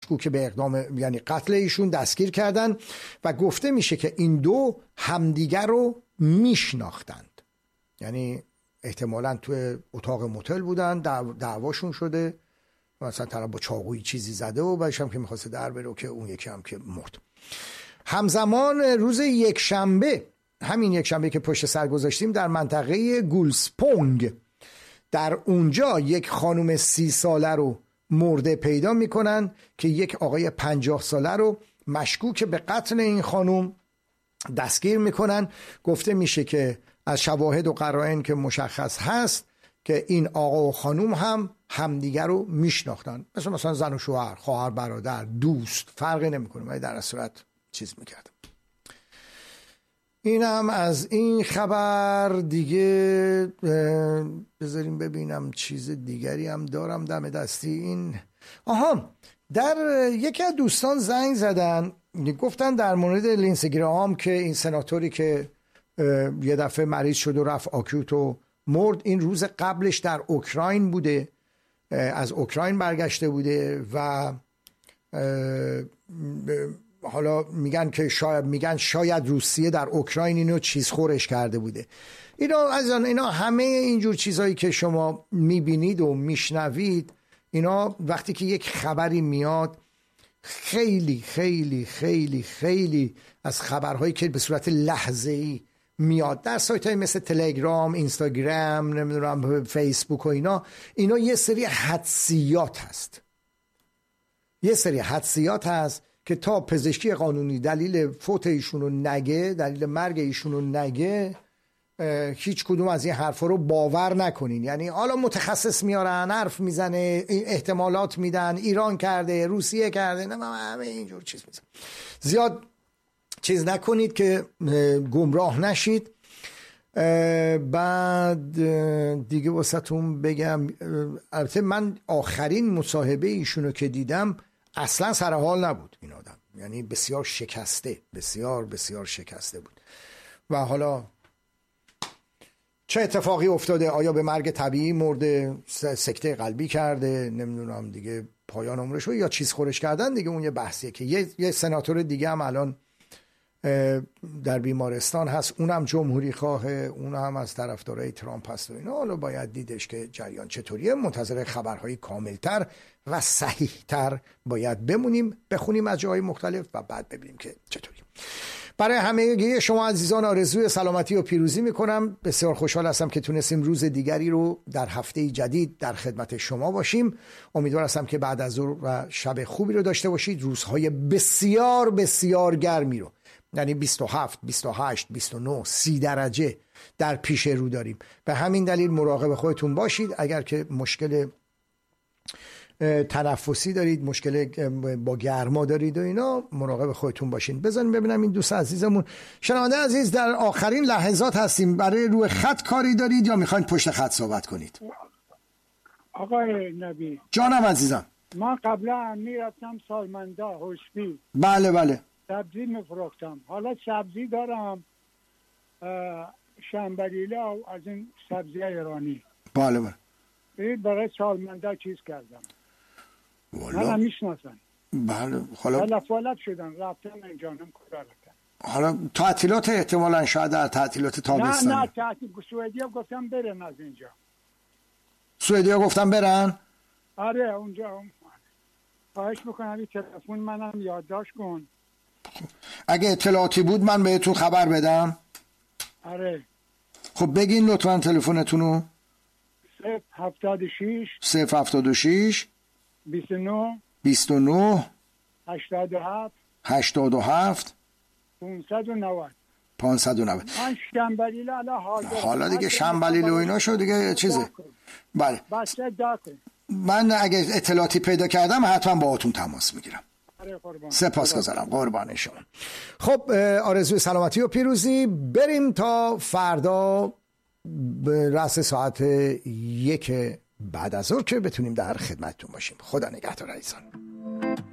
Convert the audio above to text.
مشکوک به اقدام یعنی قتل ایشون دستگیر کردن و گفته میشه که این دو همدیگر رو میشناختند. یعنی احتمالاً توی اتاق موتل بودن، دعواشون شده، مثلا طرف با چاقویی چیزی زده و بعدش هم که میخواسته در بره که اون یکی هم که مرد. همزمان روز یکشنبه، همین یکشنبه که پشت سر گذاشتیم، در منطقه گولسپونگ در اونجا یک خانم 30 ساله رو مرده پیدا میکنن که یک آقای 50 ساله رو مشکوک به قتل این خانم دستگیر میکنن. گفته میشه که از شواهد و قرائن که مشخص هست که این آقا و خانم هم همدیگر رو میشناختن، مثلا زن و شوهر، خواهر برادر، دوست، فرقی نمیکنه، ولی در صورت چیز میکردم. این هم از این خبر دیگه. بذاریم ببینم چیز دیگری هم دارم دم دستی. این در یکی از دوستان زنگ زدن، گفتن در مورد لینسی گراهام که این سناتوری که یه دفعه مریض شد و رفت آکیوت و مرد، این روز قبلش در اوکراین بوده، از اوکراین برگشته بوده و حالا میگن شاید روسیه در اوکراین اینو چیز خورش کرده بوده. اینا همه اینجور چیزایی که شما میبینید و میشنوید، اینا وقتی که یک خبری میاد، خیلی خیلی خیلی خیلی از خبرهایی که به صورت لحظه‌ای میاد در سایت های مثل تلگرام، اینستاگرام، نمیدونم فیسبوک و اینا یه سری حدسیات هست که تا پزشکی قانونی دلیل فوت ایشون رو نگه، دلیل مرگ ایشون رو نگه، هیچ کدوم از این حرفا رو باور نکنین. یعنی حالا متخصص میارن، حرف میزنه، احتمالات میدن، ایران کرده، روسیه کرده، نه همه اینجور چیز میزن. زیاد چیز نکنید که گمراه نشید. بعد دیگه واسهتون بگم، البته من آخرین مصاحبه ایشونو که دیدم اصلا سر حال نبود این آدم، یعنی بسیار شکسته، بسیار بسیار شکسته بود. و حالا چه اتفاقی افتاده؟ آیا به مرگ طبیعی مرده، سکته قلبی کرده، نمیدونم دیگه پایان عمرش رو، یا چیز خورش کردن دیگه، اون یه بحثیه که یه سناتور دیگه هم الان در بیمارستان هست، اونم جمهوری خواه، اونم از طرفدارای ترامپ هست و اینا. حالا باید دیدش که جریان چطوریه. منتظر خبرهای کاملتر و صحیحتر باید بمونیم، بخونیم از جاهای مختلف و بعد ببینیم که چطوری. برای همه شما عزیزان آرزوی سلامتی و پیروزی میکنم. بسیار خوشحال هستم که تونستیم روز دیگری رو در هفته جدید در خدمت شما باشیم. امیدوار هستم که بعد از ظهر و شب خوبی رو داشته باشید. روزهای بسیار بسیار گرمی رو، یعنی 27 28 29 30 درجه در پیش رو داریم. به همین دلیل مراقب خودتون باشید. اگر که مشکل تنفسی دارید، مشکل با گرما دارید و اینا، مراقب خودتون باشین. بذاریم ببینم این دوست عزیزمون، شنونده عزیز، در آخرین لحظات هستیم. برای روی خط کاری دارید یا میخواین پشت خط صحبت کنید؟ آقای نبی جانم عزیزم، من قبلا میرفتم سالمنده حشبی، بله سبزی میفروختم. حالا سبزی دارم شنبلیله از این سبزی ایرانی. بله برای سالمنده چیز کردم. والا من میشناسم. بله. حالا فالت شدن، رفتم اینجا، هم کجا رفتم. حالا تعطیلات احتمالاً شاید در تعطیلات تابستانی. نه تعطیل. سوئدیا گفتم برن از اینجا. سوئدیا گفتم برن؟ آره اونجا. خواهش میکنم این تلفن منم یادداشت کن. اگه اطلاعاتی بود من بهتون خبر بدم. آره. خب بگین لطفاً تلفنتونو. 076 29 87 590. من شنبلیله حالا دیگه شنبلیله و اینا شو دیگه چیزه. بله. من اگه اطلاعاتی پیدا کردم حتما باهاتون تماس میگیرم. سپاسگزارم، قربان شما. خب آرزوی سلامتی و پیروزی. بریم تا فردا رأس ساعت 1 بعد از ظهر که بتونیم در خدمتتون باشیم. خدا نگهدار عزیزان.